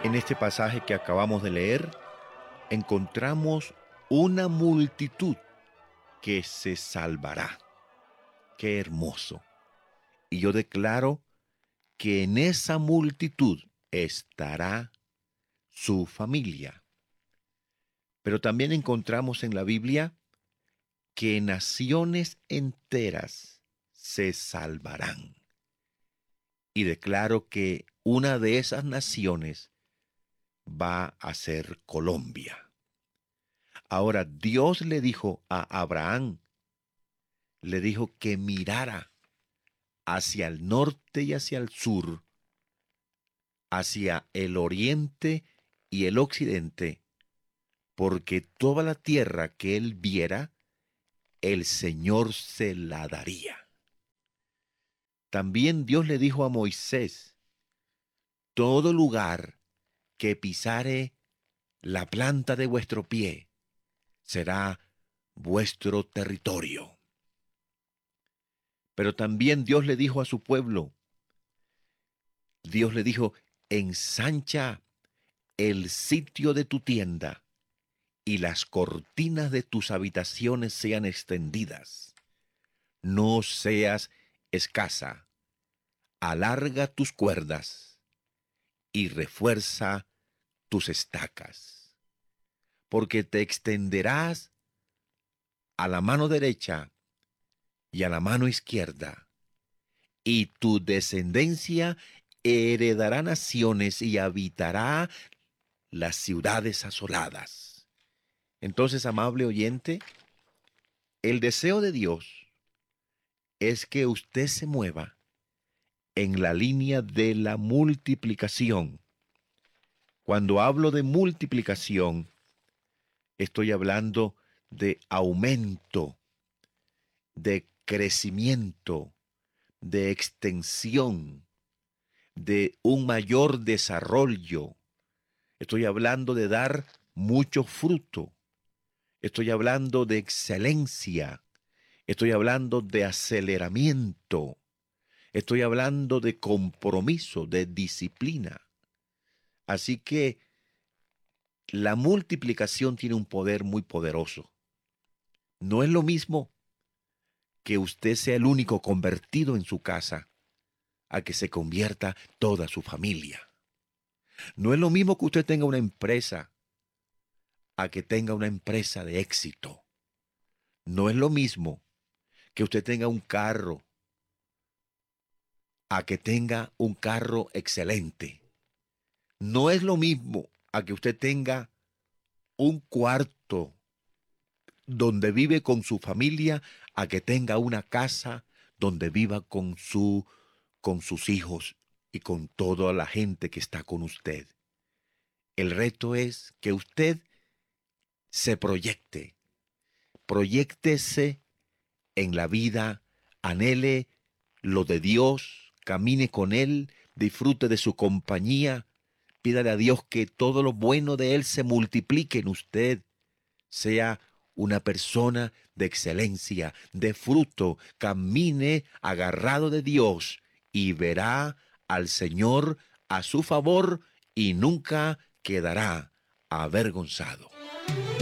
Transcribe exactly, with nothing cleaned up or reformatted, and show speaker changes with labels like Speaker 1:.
Speaker 1: En este pasaje que acabamos de leer, encontramos una multitud que se salvará. ¡Qué hermoso! Y yo declaro que en esa multitud estará su familia. Pero también encontramos en la Biblia que naciones enteras se salvarán. Y declaro que una de esas naciones va a ser Colombia. Ahora, Dios le dijo a Abraham, le dijo que mirara hacia el norte y hacia el sur, hacia el oriente y el occidente, porque toda la tierra que él viera, el Señor se la daría. También Dios le dijo a Moisés, todo lugar que pisare la planta de vuestro pie será vuestro territorio. Pero también Dios le dijo a su pueblo, Dios le dijo, ensancha el sitio de tu tienda y las cortinas de tus habitaciones sean extendidas. No seas escasa, alarga tus cuerdas y refuerza tus estacas, porque te extenderás a la mano derecha y a la mano izquierda, y tu descendencia heredará naciones y habitará las ciudades asoladas. Entonces, amable oyente, el deseo de Dios es que usted se mueva en la línea de la multiplicación. Cuando hablo de multiplicación, estoy hablando de aumento, de crecimiento, de extensión, de un mayor desarrollo. Estoy hablando de dar mucho fruto. Estoy hablando de excelencia. Estoy hablando de aceleramiento. Estoy hablando de compromiso, de disciplina. Así que la multiplicación tiene un poder muy poderoso. No es lo mismo que usted sea el único convertido en su casa, a que se convierta toda su familia. No es lo mismo que usted tenga una empresa, a que tenga una empresa de éxito. No es lo mismo que usted tenga un carro, a que tenga un carro excelente. No es lo mismo a que usted tenga un cuarto donde vive con su familia, a que tenga una casa donde viva con su, con sus hijos y con toda la gente que está con usted. El reto es que usted se proyecte, proyéctese en la vida, anhele lo de Dios, camine con Él, disfrute de su compañía, pídale a Dios que todo lo bueno de Él se multiplique en usted, sea una persona de excelencia, de fruto, camine agarrado de Dios y verá al Señor a su favor y nunca quedará avergonzado.